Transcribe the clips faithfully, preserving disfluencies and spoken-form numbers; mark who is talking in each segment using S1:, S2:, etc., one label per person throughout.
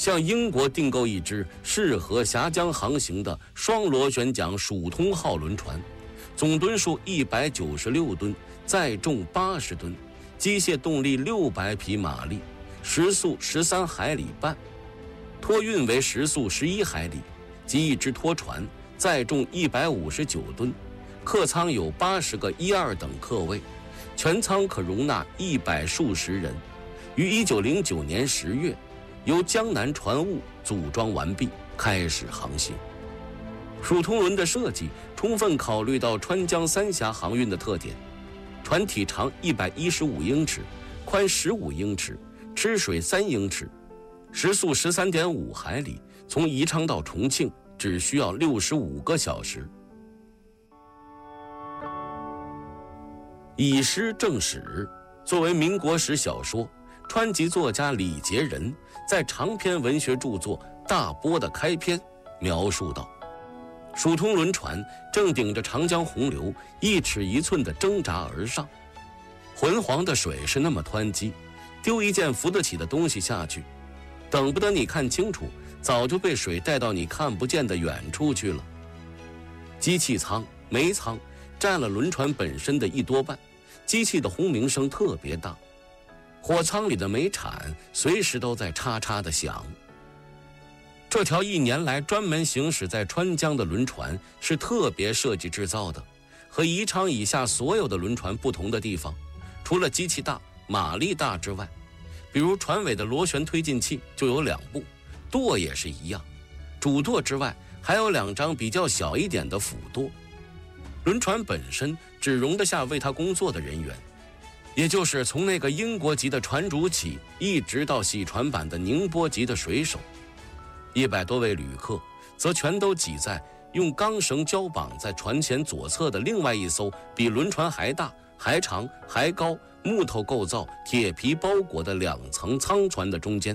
S1: 向英国订购一只适合峡江航行的双螺旋桨蜀通号轮船，总吨数一百九十六吨，载重八十吨，机械动力六百匹马力，时速十三海里半，托运为时速十一海里，及一只拖船，载重一百五十九吨，客舱有八十个一二等客位，全舱可容纳一百数十人。于一九零九年十月，由江南船务组装完毕，开始航行。蜀通轮的设计充分考虑到川江三峡航运的特点，船体长一百一十五英尺，宽十五英尺，吃水三英尺，时速十三点五海里，从宜昌到重庆只需要六十五个小时。以诗正史作为民国史小说，川籍作家李杰仁在长篇文学著作《大波》的开篇描述道：蜀通轮船正顶着长江洪流一尺一寸地挣扎而上，浑黄的水是那么湍急，丢一件扶得起的东西下去，等不得你看清楚，早就被水带到你看不见的远处去了。机器舱、煤舱占了轮船本身的一多半，机器的轰鸣声特别大，火舱里的煤铲随时都在嚓嚓地响。这条一年来专门行驶在川江的轮船是特别设计制造的，和宜昌以下所有的轮船不同的地方，除了机器大、马力大之外，比如船尾的螺旋推进器就有两部，舵也是一样，主舵之外还有两张比较小一点的辅舵。轮船本身只容得下为它工作的人员，也就是从那个英国籍的船主起，一直到洗船版的宁波籍的水手。一百多位旅客则全都挤在用钢绳交绑在船前左侧的另外一艘比轮船还大、还长、还高、木头构造、铁皮包裹的两层舱船的中间。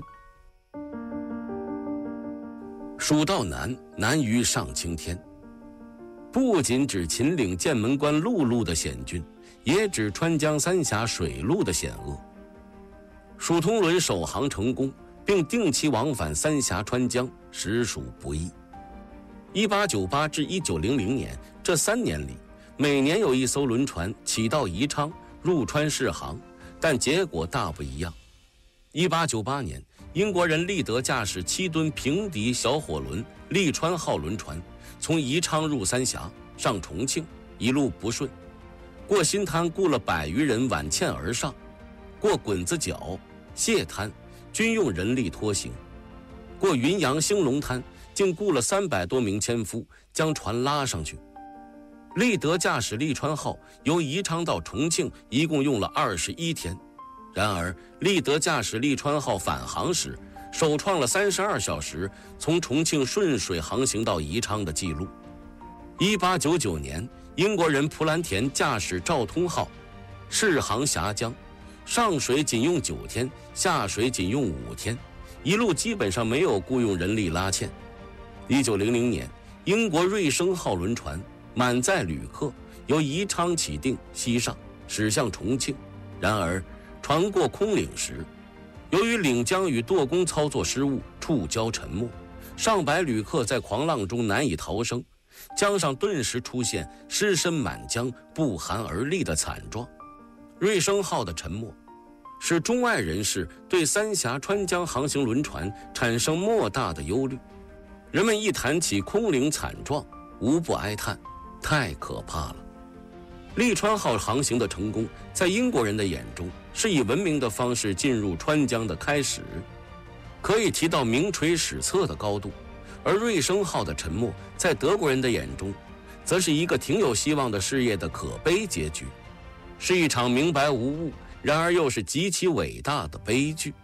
S1: 蜀道难，难于上青天，不仅指秦岭剑门关陆路的险峻，也指川江三峡水路的险恶。蜀通轮首航成功，并定期往返三峡川江，实属不易。一八九八至一九零零年这三年里，每年有一艘轮船起到宜昌入川试航，但结果大不一样。一八九八年，英国人利德驾驶七吨平底小火轮利川号轮船从宜昌入三峡，上重庆，一路不顺，过新滩雇了百余人挽纤而上，过滚子角、蟹滩均用人力拖行，过云阳兴隆滩竟雇了三百多名纤夫将船拉上去。利德驾驶利川号由宜昌到重庆一共用了二十一天，然而利德驾驶利川号返航时首创了三十二小时从重庆顺水航行到宜昌的记录。一八九九年，英国人普兰田驾驶兆通号试航峡江，上水仅用九天，下水仅用五天，一路基本上没有雇佣人力拉纤。一九零零年，英国瑞声号轮船满载旅客由宜昌起定西上，驶向重庆。然而船过空岭时，由于领江与舵工操作失误，触礁沉没，上百旅客在狂浪中难以逃生，江上顿时出现尸身满江、不寒而栗的惨状。瑞声号的沉没使中外人士对三峡川江航行轮船产生莫大的忧虑，人们一谈起空岭惨状，无不哀叹，太可怕了。利川号航行的成功，在英国人的眼中是以文明的方式进入川江的开始，可以提到名垂史册的高度。而瑞声号的沉没，在德国人的眼中，则是一个挺有希望的事业的可悲结局，是一场明白无误，然而又是极其伟大的悲剧。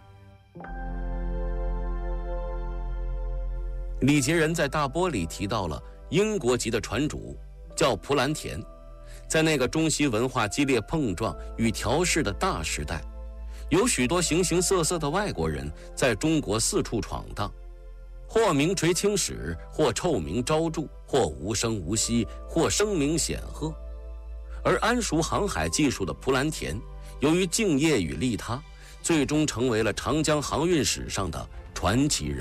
S1: 李杰仁在大波里提到了英国籍的船主叫普兰田，在那个中西文化激烈碰撞与调试的大时代，有许多形形色色的外国人在中国四处闯荡，或名垂青史，或臭名昭著，或无声无息，或声名显赫。而谙熟航海技术的普兰田，由于敬业与利他，最终成为了长江航运史上的传奇人